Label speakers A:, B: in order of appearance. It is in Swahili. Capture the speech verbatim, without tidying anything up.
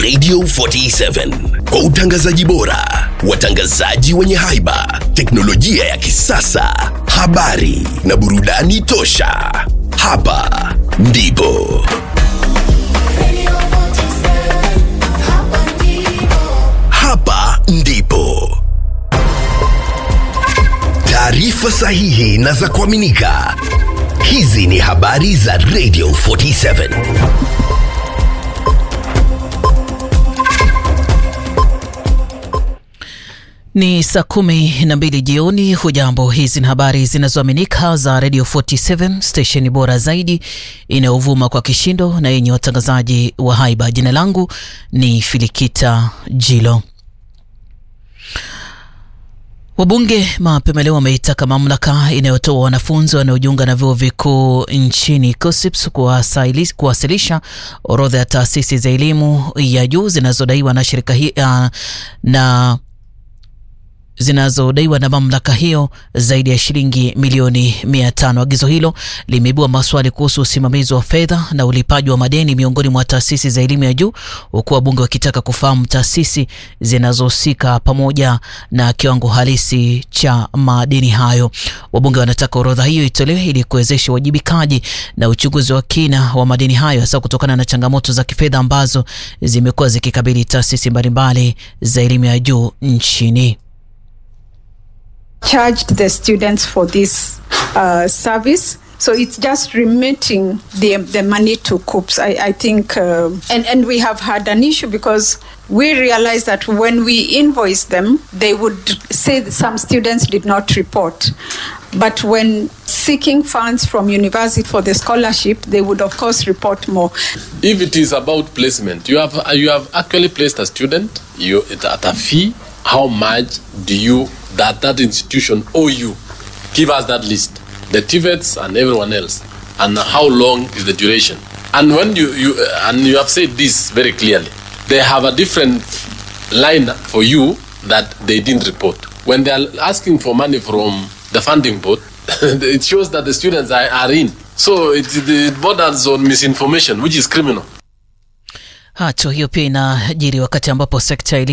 A: Radio forty-seven kwa utangazaji bora, watangazaji wenye haiba, teknolojia ya kisasa, habari na burudani tosha. Hapa ndipo Hapa ndipo taarifa sahihi na za kuaminika. Hizi ni habari za Radio forty-seven.
B: Ni saa kumi na mbili jioni. Hujambo, hizi ni habari zinazoaminika za Radio forty-seven, station bora zaidi inayovuma kwa kishindo na yenye watangazaji wa haiba. Jina langu ni Filikita Jilo. Wabunge mapema leo wameitaka mamlaka inayotoa wanafunzi wanaojiunga na vyuo vikuu nchini KUSSIPS kuwasilisha orodha ya taasisi za elimu ya juu zinazodaiwa na shirika hii na zinazodaiwa na mamlaka hiyo zaidi ya shilingi milioni mia tano. Agizo hilo limeibua maswali kuhusu usimamizi wa fedha na ulipaji wa madeni miongoni mwa taasisi za elimu ya juu, huku wabunge wakitaka kufahamu taasisi zinazohusika pamoja na kiwango halisi cha madeni hayo. Wabunge wanataka orodha hiyo itolewe ili kuwezesha uwajibikaji na uchunguzi wa kina wa madeni hayo, hasa kutokana na changamoto za kifedha ambazo zimekuwa zikikabili taasisi mbalimbali za elimu ya juu nchini.
C: Charged the students for this uh, service, so it's just remitting the the money to KUSSIPS. I, I think, uh, and and we have had an issue because we realized that when we invoice them, they would say that some students did not report, but when seeking funds from university for the scholarship, they would of course report more.
D: If it is about placement, you have you have actually placed a student, you at a fee. How much do you that that institution owe you? Give us that list, the T V E Ts and everyone else, and how long is the duration? And when you you uh, and you have said this very clearly, they have a different line for you that they didn't report. When they are asking for money from the funding board, it shows that the students are, are in. So it, it borders on misinformation, which is criminal.
B: Hatua hiyo pia inajiri wakati ambapo sekta